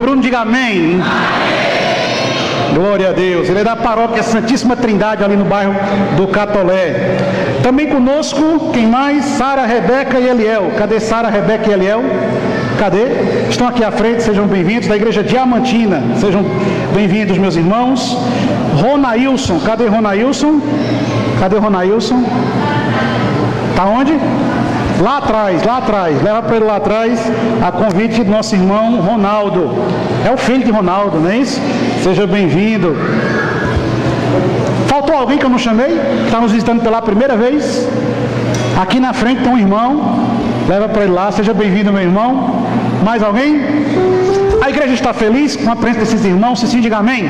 Bruno, diga amém. Glória a Deus. Ele é da paróquia Santíssima Trindade, ali no bairro do Catolé. Também conosco, quem mais? Sara, Rebeca e Eliel. Cadê Sara, Rebeca e Eliel? Cadê? Estão aqui à frente, sejam bem-vindos, da Igreja Diamantina. Sejam bem-vindos, meus irmãos. Ronailson, cadê Ronailson? Cadê Ronailson? Está onde? Lá atrás, leva para ele lá atrás, a convite do nosso irmão Ronaldo. É o filho de Ronaldo, não é isso? Seja bem-vindo. Faltou alguém que eu não chamei? Que está nos visitando pela primeira vez? Aqui na frente tem um irmão, leva para ele lá, seja bem-vindo, meu irmão. Mais alguém? A igreja está feliz com a presença desses irmãos? Se sim, diga amém.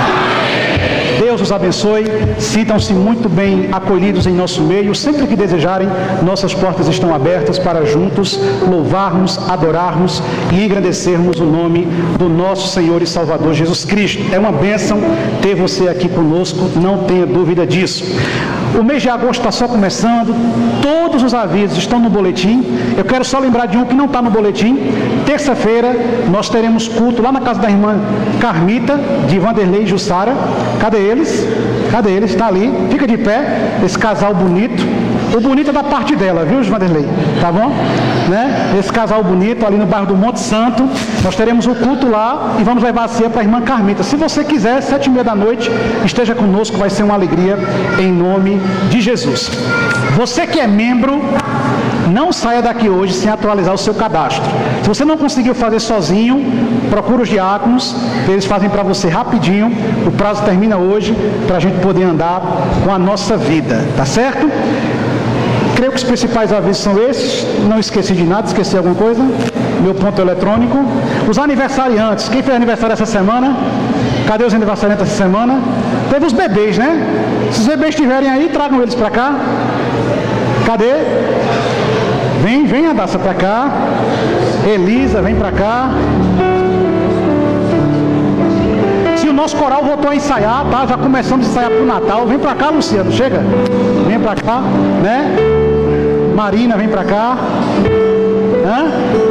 Deus os abençoe, sintam-se muito bem acolhidos em nosso meio, sempre que desejarem, nossas portas estão abertas para juntos louvarmos, adorarmos e engrandecermos o nome do nosso Senhor e Salvador Jesus Cristo. É uma bênção ter você aqui conosco, não tenha dúvida disso. O mês de agosto está só começando, todos os avisos estão no boletim. Eu quero só lembrar de um que não está no boletim. Terça-feira nós teremos culto lá na casa da irmã Carmita, de Vanderlei e Jussara. Cadê eles? Cadê eles? Está ali, fica de pé, esse casal bonito. O bonito é da parte dela, viu, Vanderlei? Tá bom? Né? Esse casal bonito ali no bairro do Monte Santo. Nós teremos o culto lá e vamos levar a ceia para a irmã Carmita. Se você quiser, 7h30 da noite, esteja conosco, vai ser uma alegria em nome de Jesus. Você que é membro, não saia daqui hoje sem atualizar o seu cadastro. Se você não conseguiu fazer sozinho, procura os diáconos, eles fazem para você rapidinho. O prazo termina hoje para a gente poder andar com a nossa vida, tá certo? Creio que os principais avisos são esses. Não esqueci de nada, esqueci alguma coisa? Meu ponto eletrônico. Os aniversariantes. Quem fez aniversário essa semana? Cadê os aniversariantes essa semana? Teve os bebês, né? Se os bebês estiverem aí, tragam eles para cá. Cadê? Vem Adassa para cá. Elisa, vem para cá. Se o nosso coral voltou a ensaiar, tá? Já começamos a ensaiar para o Natal. Vem para cá, Luciano, chega. Vem para cá, né? Marina, vem para cá. Hã?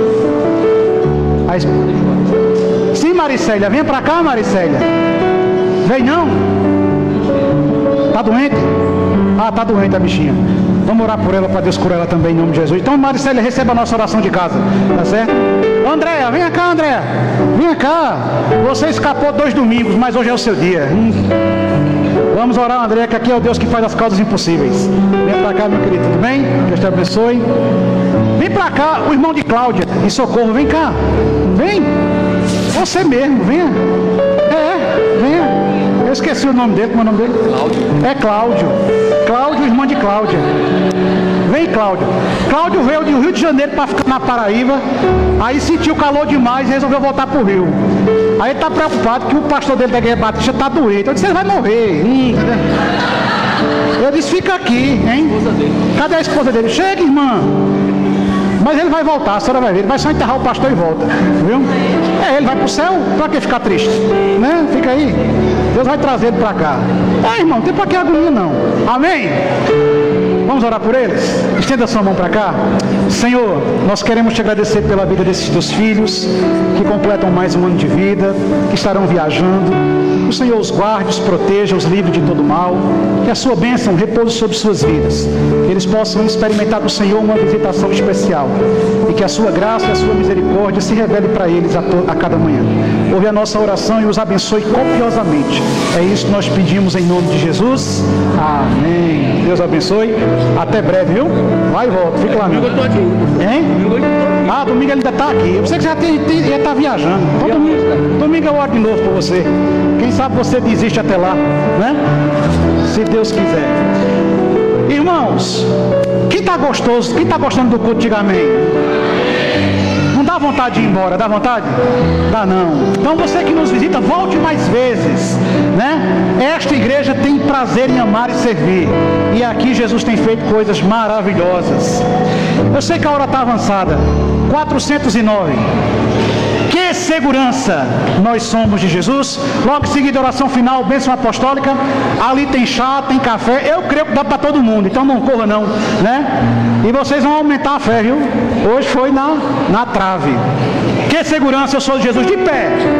Sim, Maricélia, vem para cá, Maricélia. Vem não? Tá doente? Ah, tá doente a bichinha. Vamos orar por ela, para Deus curar ela também, em nome de Jesus. Então, Maricélia, receba a nossa oração de casa, tá certo? Andréia, vem cá, Andréia. Vem cá. Você escapou 2 domingos, mas hoje é o seu dia. Vamos orar, Andréia, que aqui é o Deus que faz as causas impossíveis. Vem para cá, meu querido, tudo bem? Deus te abençoe. Vem para cá, o irmão de Cláudia, em Socorro, vem cá. Vem. Você mesmo, venha. Venha. Eu esqueci o nome dele, como é o nome dele? Cláudio. É Cláudio. Cláudio, irmão de Cláudia. Vem, Cláudio. Cláudio veio do Rio de Janeiro para ficar na Paraíba. Aí sentiu calor demais e resolveu voltar para o Rio. Aí ele está preocupado que o pastor dele da Igreja Batista está doente. Eu disse, ele vai morrer. Eu disse, fica aqui, hein? Cadê a esposa dele? Chega, irmã. Mas ele vai voltar, a senhora vai ver. Ele vai só enterrar o pastor e volta. Viu? Ele vai para o céu, para que ficar triste? Né? Fica aí. Deus vai trazer ele para cá. Irmão, não tem para que agonia não. Amém? Vamos orar por eles? Estenda a sua mão para cá. Senhor, nós queremos te agradecer pela vida desses teus filhos, que completam mais um ano de vida, que estarão viajando. O Senhor os guarde, os proteja, os livre de todo mal. Que a sua bênção repouse sobre suas vidas. Que eles possam experimentar do Senhor uma visitação especial. E que a sua graça e a sua misericórdia se revele para eles a cada manhã. Ouve a nossa oração e os abençoe copiosamente. É isso que nós pedimos em nome de Jesus. Amém. Deus abençoe. Até breve, viu? Vai e volta. Fica lá. Domingo eu estou aqui. Hein? Domingo ele ainda está aqui. Eu pensei que você já está viajando. Então, domingo eu oro de novo por você. Quem sabe você desiste até lá, né? Se Deus quiser. Irmãos, quem está gostoso? Quem está gostando do culto, diga amém. Não dá vontade de ir embora, dá vontade? Dá não. Então você que nos visita, volte mais vezes, né? Esta igreja tem prazer em amar e servir. E aqui Jesus tem feito coisas maravilhosas. Eu sei que a hora está avançada. 409. Que segurança nós somos de Jesus. Logo em seguida, oração final, bênção apostólica. Ali tem chá, tem café. Eu creio que dá para todo mundo, então não corra não, né? E vocês vão aumentar a fé, viu? Hoje foi na trave. Que segurança, eu sou de Jesus. De pé.